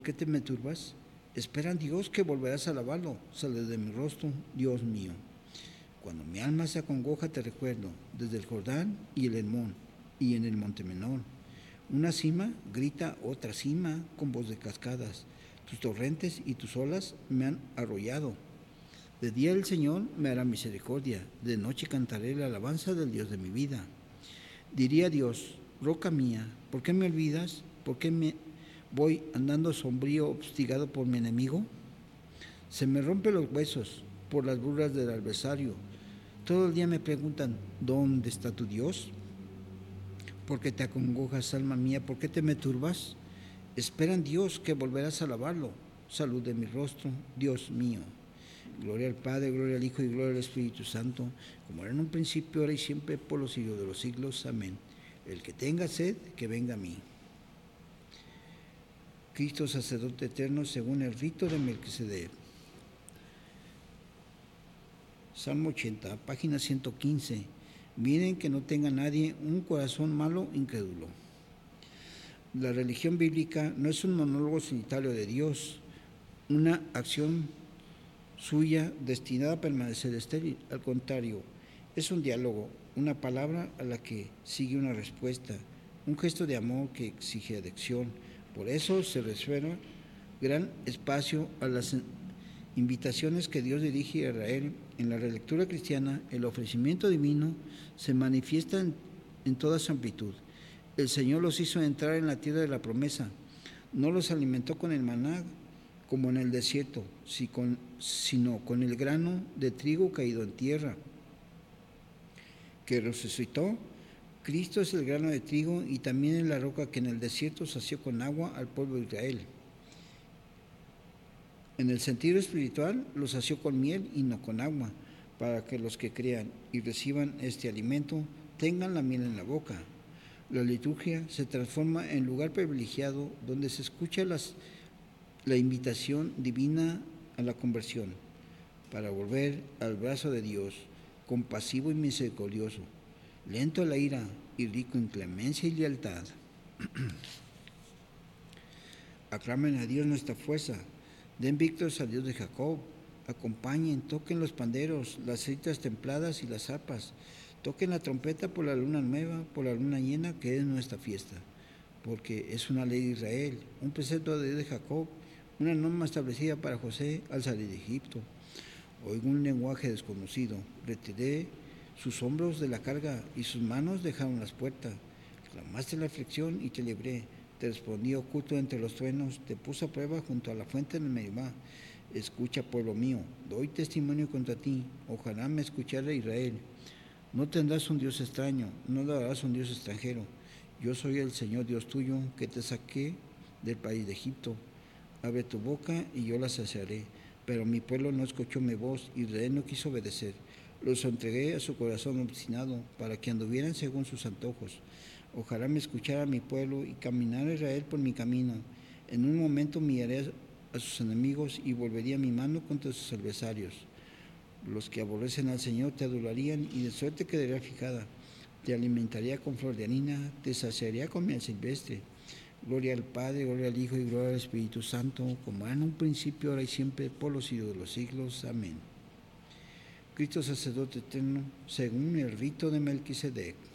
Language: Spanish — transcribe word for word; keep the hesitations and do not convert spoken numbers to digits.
¿Por qué te me turbas? Espera en Dios que volverás a alabarlo. Sale de mi rostro, Dios mío. Cuando mi alma se acongoja te recuerdo, desde el Jordán y el Hermón, y en el monte menor. Una cima grita otra cima con voz de cascadas. Tus torrentes y tus olas me han arrollado. De día el Señor me hará misericordia, de noche cantaré la alabanza del Dios de mi vida. Diría Dios, roca mía, ¿por qué me olvidas? ¿Por qué me voy andando sombrío, obstigado por mi enemigo? Se me rompen los huesos por las burlas del adversario. Todo el día me preguntan, ¿dónde está tu Dios? ¿Por qué te acongojas, alma mía? ¿Por qué te me turbas? Espera en Dios que volverás a alabarlo. Salud de mi rostro, Dios mío. Gloria al Padre, gloria al Hijo y gloria al Espíritu Santo, como era en un principio, ahora y siempre, por los siglos de los siglos. Amén. El que tenga sed, que venga a mí. Cristo sacerdote eterno, según el rito de Melquisedec. Salmo ochenta, página ciento quince. Miren que no tenga nadie un corazón malo, incrédulo. La religión bíblica no es un monólogo solitario de Dios, una acción suya destinada a permanecer estéril. Al contrario, es un diálogo, una palabra a la que sigue una respuesta, un gesto de amor que exige adhesión. Por eso se reserva gran espacio a las invitaciones que Dios dirige a Israel. En la relectura cristiana, el ofrecimiento divino se manifiesta en, en toda su amplitud. El Señor los hizo entrar en la tierra de la promesa, no los alimentó con el maná como en el desierto, sino con el grano de trigo caído en tierra, que resucitó. Cristo es el grano de trigo y también es la roca que en el desierto sació con agua al pueblo de Israel. En el sentido espiritual, los sació con miel y no con agua, para que los que crean y reciban este alimento tengan la miel en la boca. La liturgia se transforma en lugar privilegiado donde se escucha las, la invitación divina a la conversión, para volver al brazo de Dios, compasivo y misericordioso, lento a la ira y rico en clemencia y lealtad. Aclamen a Dios nuestra fuerza, den victorias al Dios de Jacob, acompañen, toquen los panderos, las citas templadas y las arpas, toquen la trompeta por la luna nueva, por la luna llena, que es nuestra fiesta, porque es una ley de Israel, un precepto de Dios de Jacob, una norma establecida para José al salir de Egipto. Oigo un lenguaje desconocido, retiré sus hombros de la carga y sus manos dejaron las puertas. Clamaste la aflicción y te libré. Te respondí oculto entre los truenos, te puse a prueba junto a la fuente del Meribá. Escucha, pueblo mío, doy testimonio contra ti, ojalá me escuchara Israel. No tendrás un Dios extraño, no darás un Dios extranjero. Yo soy el Señor Dios tuyo, que te saqué del país de Egipto. Abre tu boca y yo la saciaré. Pero mi pueblo no escuchó mi voz, Israel no quiso obedecer. Los entregué a su corazón obstinado, para que anduvieran según sus antojos. Ojalá me escuchara mi pueblo y caminara Israel por mi camino. En un momento miraré a sus enemigos y volvería mi mano contra sus adversarios. Los que aborrecen al Señor te adularían y de suerte quedaría fijada. Te alimentaría con flor de harina, te saciaría con miel silvestre. Gloria al Padre, gloria al Hijo y gloria al Espíritu Santo, como era en un principio, ahora y siempre, por los siglos de los siglos. Amén. Cristo sacerdote eterno, según el rito de Melquisedec.